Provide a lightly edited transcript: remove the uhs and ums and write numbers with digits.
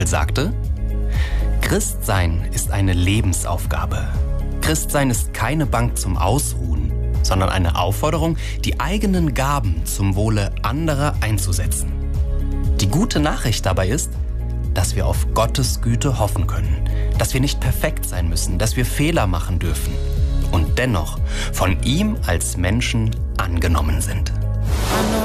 sagte: Christsein ist eine Lebensaufgabe. Christsein ist keine Bank zum Ausruhen, sondern eine Aufforderung, die eigenen Gaben zum Wohle anderer einzusetzen. Die gute Nachricht dabei ist, dass wir auf Gottes Güte hoffen können, dass wir nicht perfekt sein müssen, dass wir Fehler machen dürfen und dennoch von ihm als Menschen angenommen sind.